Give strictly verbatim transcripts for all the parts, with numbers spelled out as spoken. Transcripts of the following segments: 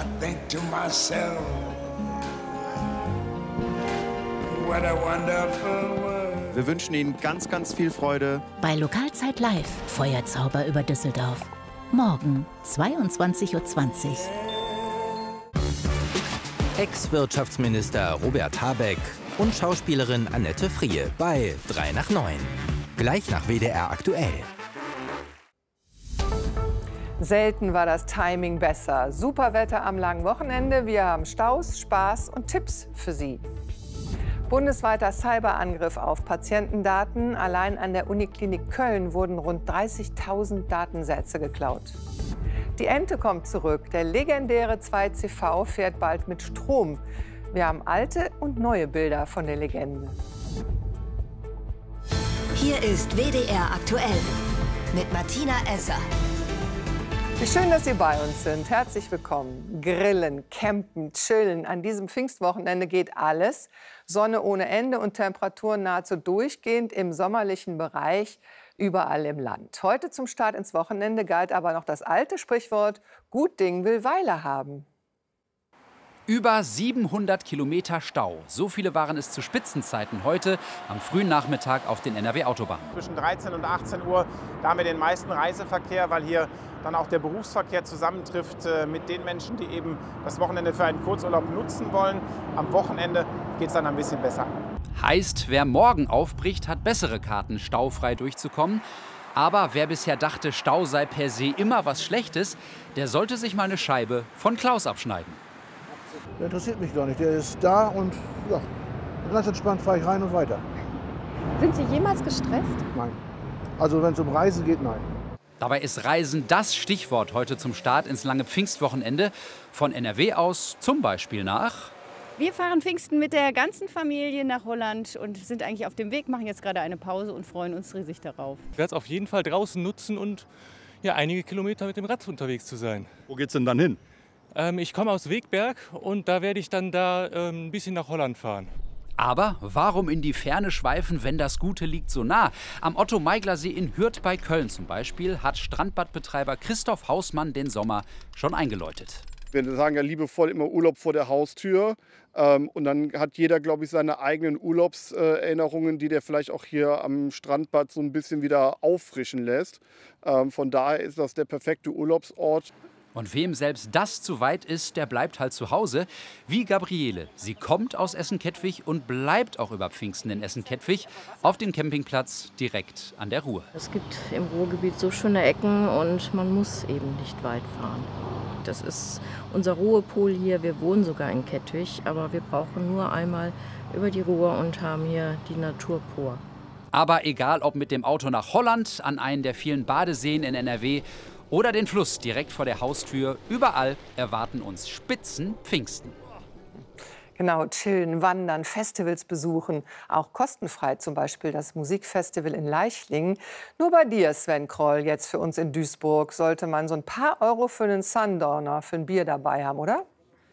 I think to myself, what a wonderful world. Wir wünschen Ihnen ganz, ganz viel Freude bei Lokalzeit Live, Feuerzauber über Düsseldorf. Morgen, zweiundzwanzig Uhr zwanzig. Ex-Wirtschaftsminister Robert Habeck und Schauspielerin Annette Frier bei drei nach neun. Gleich nach W D R aktuell. Selten war das Timing besser. Super Wetter am langen Wochenende. Wir haben Staus, Spaß und Tipps für Sie. Bundesweiter Cyberangriff auf Patientendaten. Allein an der Uniklinik Köln wurden rund dreißigtausend Datensätze geklaut. Die Ente kommt zurück. Der legendäre zwei C V fährt bald mit Strom. Wir haben alte und neue Bilder von der Legende. Hier ist W D R aktuell mit Martina Esser. Wie schön, dass Sie bei uns sind. Herzlich willkommen. Grillen, campen, chillen. An diesem Pfingstwochenende geht alles. Sonne ohne Ende und Temperaturen nahezu durchgehend im sommerlichen Bereich überall im Land. Heute zum Start ins Wochenende galt aber noch das alte Sprichwort, gut Ding will Weile haben. Über siebenhundert Kilometer Stau. So viele waren es zu Spitzenzeiten heute am frühen Nachmittag auf den N R W-Autobahnen. Zwischen dreizehn und achtzehn Uhr, da haben wir den meisten Reiseverkehr, weil hier dann auch der Berufsverkehr zusammentrifft äh, mit den Menschen, die eben das Wochenende für einen Kurzurlaub nutzen wollen. Am Wochenende geht es dann ein bisschen besser. Heißt, wer morgen aufbricht, hat bessere Karten, staufrei durchzukommen. Aber wer bisher dachte, Stau sei per se immer was Schlechtes, der sollte sich mal eine Scheibe von Klaus abschneiden. Der interessiert mich gar nicht. Der ist da und ja, ganz entspannt fahre ich rein und weiter. Sind Sie jemals gestresst? Nein. Also wenn es um Reisen geht, nein. Dabei ist Reisen das Stichwort heute zum Start ins lange Pfingstwochenende. Von N R W aus zum Beispiel nach... Wir fahren Pfingsten mit der ganzen Familie nach Holland und sind eigentlich auf dem Weg, machen jetzt gerade eine Pause und freuen uns riesig darauf. Ich werde es auf jeden Fall draußen nutzen und ja, einige Kilometer mit dem Rad unterwegs zu sein. Wo geht's denn dann hin? Ähm, ich komme aus Wegberg und da werde ich dann da ähm, ein bisschen nach Holland fahren. Aber warum in die Ferne schweifen, wenn das Gute liegt so nah? Am Otto-Meigler-See in Hürth bei Köln zum Beispiel hat Strandbadbetreiber Christoph Hausmann den Sommer schon eingeläutet. Wir sagen ja liebevoll immer Urlaub vor der Haustür. Ähm, und dann hat jeder, glaube ich, seine eigenen Urlaubserinnerungen, die der vielleicht auch hier am Strandbad so ein bisschen wieder auffrischen lässt. Ähm, von daher ist das der perfekte Urlaubsort. Und wem selbst das zu weit ist, der bleibt halt zu Hause. Wie Gabriele. Sie kommt aus Essen-Kettwig und bleibt auch über Pfingsten in Essen-Kettwig auf dem Campingplatz direkt an der Ruhr. Es gibt im Ruhrgebiet so schöne Ecken und man muss eben nicht weit fahren. Das ist unser Ruhepol hier. Wir wohnen sogar in Kettwig, aber wir brauchen nur einmal über die Ruhr und haben hier die Natur pur. Aber egal, ob mit dem Auto nach Holland, an einen der vielen Badeseen in N R W oder den Fluss direkt vor der Haustür, überall erwarten uns Spitzen Pfingsten. Genau, chillen, wandern, Festivals besuchen, auch kostenfrei, zum Beispiel das Musikfestival in Leichlingen. Nur bei dir, Sven Kroll, jetzt für uns in Duisburg, sollte man so ein paar Euro für einen Sundowner, für ein Bier dabei haben, oder?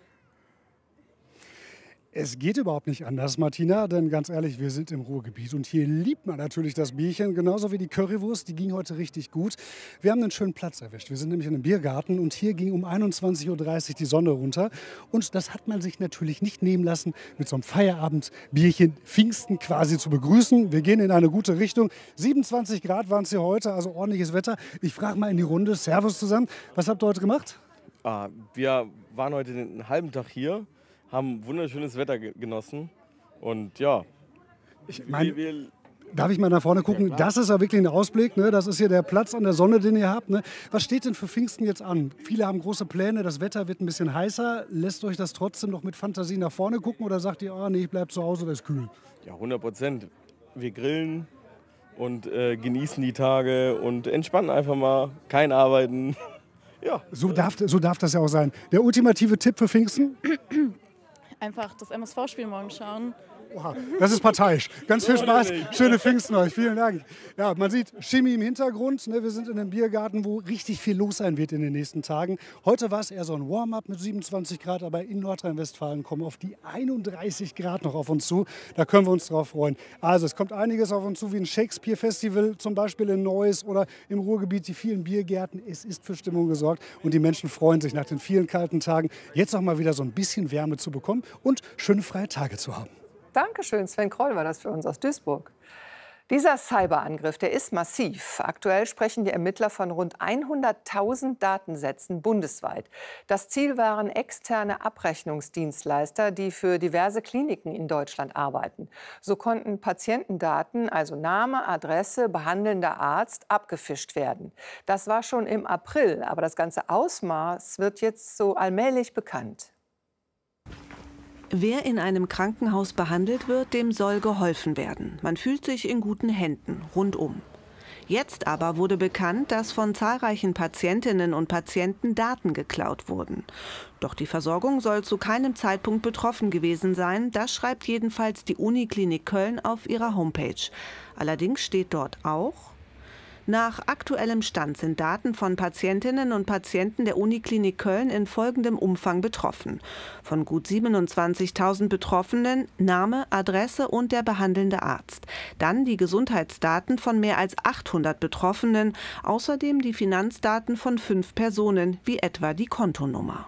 Es geht überhaupt nicht anders, Martina, denn ganz ehrlich, wir sind im Ruhrgebiet und hier liebt man natürlich das Bierchen, genauso wie die Currywurst, die ging heute richtig gut. Wir haben einen schönen Platz erwischt, wir sind nämlich in einem Biergarten und hier ging um einundzwanzig Uhr dreißig die Sonne runter und das hat man sich natürlich nicht nehmen lassen, mit so einem Feierabendbierchen Pfingsten quasi zu begrüßen. Wir gehen in eine gute Richtung, siebenundzwanzig Grad waren es hier heute, also ordentliches Wetter. Ich frage mal in die Runde, Servus zusammen, was habt ihr heute gemacht? Ah, wir waren heute einen halben Tag hier. Haben wunderschönes Wetter genossen und ja. Ich mein, darf ich mal nach vorne gucken? Ja, das ist ja wirklich ein Ausblick. Ne? Das ist hier der Platz an der Sonne, den ihr habt. Ne? Was steht denn für Pfingsten jetzt an? Viele haben große Pläne, das Wetter wird ein bisschen heißer. Lässt euch das trotzdem noch mit Fantasie nach vorne gucken oder sagt ihr, oh nee, ich bleib zu Hause, das ist kühl? Ja, hundert Prozent. Wir grillen und äh, genießen die Tage und entspannen einfach mal, kein Arbeiten. Ja. So darf, so darf das ja auch sein. Der ultimative Tipp für Pfingsten? Einfach das M S V-Spiel morgen schauen Oha, das ist parteiisch. Ganz viel Spaß. Schöne Pfingsten euch. Vielen Dank. Ja, man sieht Chemie im Hintergrund. Ne? Wir sind in einem Biergarten, wo richtig viel los sein wird in den nächsten Tagen. Heute war es eher so ein Warm-up mit siebenundzwanzig Grad, aber in Nordrhein-Westfalen kommen auf die einunddreißig Grad noch auf uns zu. Da können wir uns drauf freuen. Also es kommt einiges auf uns zu, wie ein Shakespeare-Festival zum Beispiel in Neuss oder im Ruhrgebiet die vielen Biergärten. Es ist für Stimmung gesorgt und die Menschen freuen sich nach den vielen kalten Tagen, jetzt auch mal wieder so ein bisschen Wärme zu bekommen und schöne freie Tage zu haben. Dankeschön, Sven Kroll war das für uns aus Duisburg. Dieser Cyberangriff, der ist massiv. Aktuell sprechen die Ermittler von rund hunderttausend Datensätzen bundesweit. Das Ziel waren externe Abrechnungsdienstleister, die für diverse Kliniken in Deutschland arbeiten. So konnten Patientendaten, also Name, Adresse, behandelnder Arzt, abgefischt werden. Das war schon im April, aber das ganze Ausmaß wird jetzt so allmählich bekannt. Wer in einem Krankenhaus behandelt wird, dem soll geholfen werden. Man fühlt sich in guten Händen, rundum. Jetzt aber wurde bekannt, dass von zahlreichen Patientinnen und Patienten Daten geklaut wurden. Doch die Versorgung soll zu keinem Zeitpunkt betroffen gewesen sein. Das schreibt jedenfalls die Uniklinik Köln auf ihrer Homepage. Allerdings steht dort auch: Nach aktuellem Stand sind Daten von Patientinnen und Patienten der Uniklinik Köln in folgendem Umfang betroffen. Von gut siebenundzwanzigtausend Betroffenen Name, Adresse und der behandelnde Arzt. Dann die Gesundheitsdaten von mehr als achthundert Betroffenen, außerdem die Finanzdaten von fünf Personen, wie etwa die Kontonummer.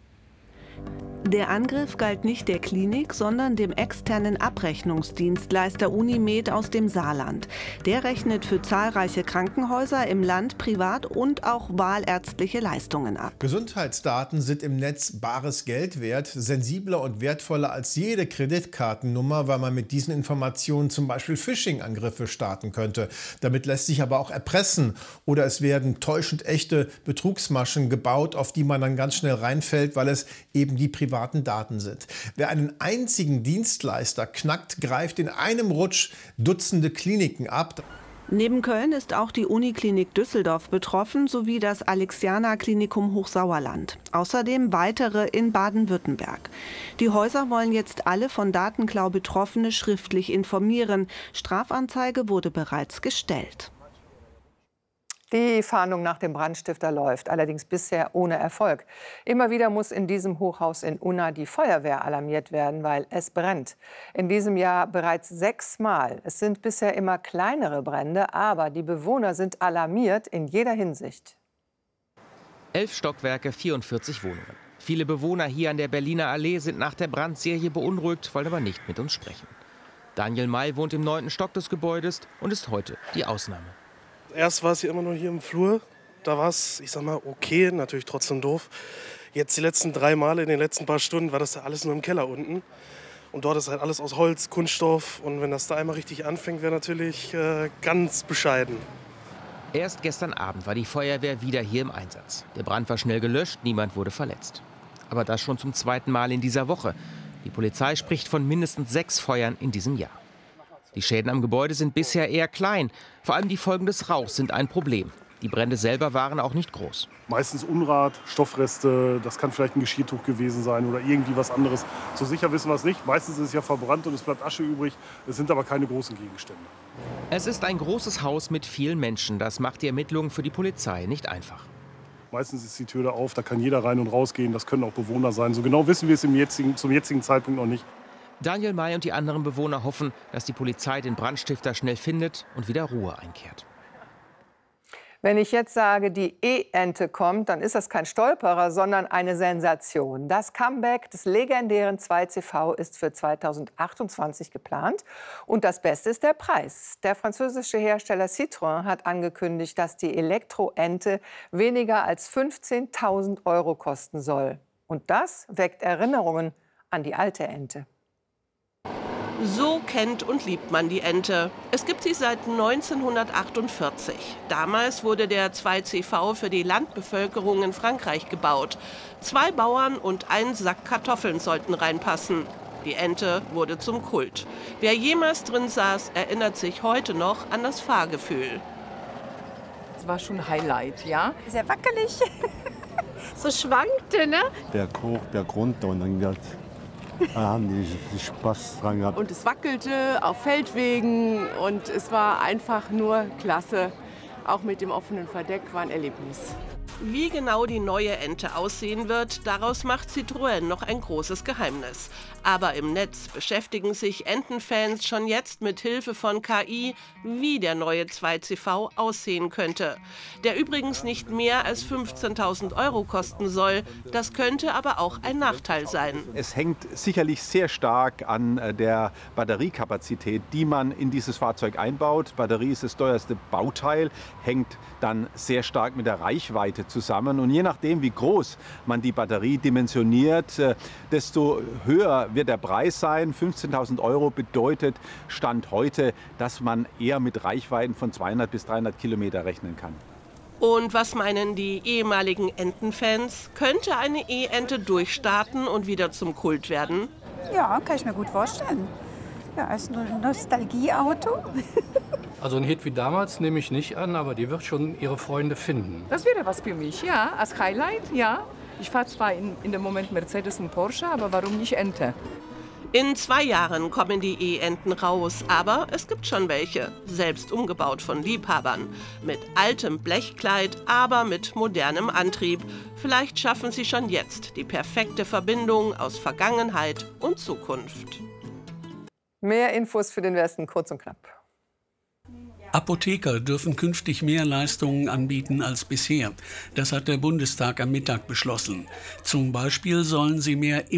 Der Angriff galt nicht der Klinik, sondern dem externen Abrechnungsdienstleister Unimed aus dem Saarland. Der rechnet für zahlreiche Krankenhäuser im Land privat und auch wahlärztliche Leistungen ab. Gesundheitsdaten sind im Netz bares Geld wert, sensibler und wertvoller als jede Kreditkartennummer, weil man mit diesen Informationen zum Beispiel Phishing-Angriffe starten könnte. Damit lässt sich aber auch erpressen oder es werden täuschend echte Betrugsmaschen gebaut, auf die man dann ganz schnell reinfällt, weil es eben die privaten Daten sind. Wer einen einzigen Dienstleister knackt, greift in einem Rutsch Dutzende Kliniken ab. Neben Köln ist auch die Uniklinik Düsseldorf betroffen, sowie das Alexiana-Klinikum Hochsauerland. Außerdem weitere in Baden-Württemberg. Die Häuser wollen jetzt alle von Datenklau Betroffene schriftlich informieren. Strafanzeige wurde bereits gestellt. Die Fahndung nach dem Brandstifter läuft, allerdings bisher ohne Erfolg. Immer wieder muss in diesem Hochhaus in Unna die Feuerwehr alarmiert werden, weil es brennt. In diesem Jahr bereits sechsmal. Es sind bisher immer kleinere Brände, aber die Bewohner sind alarmiert in jeder Hinsicht. Elf Stockwerke, vierundvierzig Wohnungen. Viele Bewohner hier an der Berliner Allee sind nach der Brandserie beunruhigt, wollen aber nicht mit uns sprechen. Daniel May wohnt im neunten Stock des Gebäudes und ist heute die Ausnahme. Erst war es hier immer nur hier im Flur. Da war es, ich sag mal, okay, natürlich trotzdem doof. Jetzt die letzten drei Male in den letzten paar Stunden war das da alles nur im Keller unten. Und dort ist halt alles aus Holz, Kunststoff. Und wenn das da einmal richtig anfängt, wäre natürlich äh, ganz bescheiden. Erst gestern Abend war die Feuerwehr wieder hier im Einsatz. Der Brand war schnell gelöscht, niemand wurde verletzt. Aber das schon zum zweiten Mal in dieser Woche. Die Polizei spricht von mindestens sechs Feuern in diesem Jahr. Die Schäden am Gebäude sind bisher eher klein. Vor allem die Folgen des Rauchs sind ein Problem. Die Brände selber waren auch nicht groß. Meistens Unrat, Stoffreste, das kann vielleicht ein Geschirrtuch gewesen sein oder irgendwie was anderes. So sicher wissen wir es nicht. Meistens ist es ja verbrannt und es bleibt Asche übrig. Es sind aber keine großen Gegenstände. Es ist ein großes Haus mit vielen Menschen. Das macht die Ermittlungen für die Polizei nicht einfach. Meistens ist die Tür da auf, da kann jeder rein und rausgehen. Das können auch Bewohner sein. So genau wissen wir es im jetzigen, zum jetzigen Zeitpunkt noch nicht. Daniel May und die anderen Bewohner hoffen, dass die Polizei den Brandstifter schnell findet und wieder Ruhe einkehrt. Wenn ich jetzt sage, die E-Ente kommt, dann ist das kein Stolperer, sondern eine Sensation. Das Comeback des legendären zwei C V ist für zweitausendachtundzwanzig geplant. Und das Beste ist der Preis. Der französische Hersteller Citroën hat angekündigt, dass die Elektro-Ente weniger als fünfzehntausend Euro kosten soll. Und das weckt Erinnerungen an die alte Ente. So kennt und liebt man die Ente. Es gibt sie seit neunzehnhundertachtundvierzig. Damals wurde der zwei C V für die Landbevölkerung in Frankreich gebaut. Zwei Bauern und ein Sack Kartoffeln sollten reinpassen. Die Ente wurde zum Kult. Wer jemals drin saß, erinnert sich heute noch an das Fahrgefühl. Das war schon Highlight, ja? Sehr wackelig. So schwankte, ne? Berg hoch, Berg runter und dann ging das Da haben die Spaß dran gehabt. Und es wackelte auf Feldwegen und es war einfach nur klasse. Auch mit dem offenen Verdeck war ein Erlebnis. Wie genau die neue Ente aussehen wird, daraus macht Citroën noch ein großes Geheimnis. Aber im Netz beschäftigen sich Entenfans schon jetzt mit Hilfe von K I, wie der neue zwei C V aussehen könnte. Der übrigens nicht mehr als fünfzehntausend Euro kosten soll. Das könnte aber auch ein Nachteil sein. Es hängt sicherlich sehr stark an der Batteriekapazität, die man in dieses Fahrzeug einbaut. Batterie ist das teuerste Bauteil, hängt dann sehr stark mit der Reichweite zusammen. Und je nachdem, wie groß man die Batterie dimensioniert, desto höher wird der Preis sein. fünfzehntausend Euro bedeutet Stand heute, dass man eher mit Reichweiten von zweihundert bis dreihundert Kilometer rechnen kann. Und was meinen die ehemaligen Entenfans? Könnte eine E-Ente durchstarten und wieder zum Kult werden? Ja, kann ich mir gut vorstellen. Ja, als Nostalgieauto. Also ein Hit wie damals nehme ich nicht an, aber die wird schon ihre Freunde finden. Das wäre was für mich, ja, als Highlight, ja. Ich fahre zwar in, in dem Moment Mercedes und Porsche, aber warum nicht Ente? In zwei Jahren kommen die E-Enten raus, aber es gibt schon welche, selbst umgebaut von Liebhabern. Mit altem Blechkleid, aber mit modernem Antrieb. Vielleicht schaffen sie schon jetzt die perfekte Verbindung aus Vergangenheit und Zukunft. Mehr Infos für den Westen, kurz und knapp. Apotheker dürfen künftig mehr Leistungen anbieten als bisher. Das hat der Bundestag am Mittag beschlossen. Zum Beispiel sollen sie mehr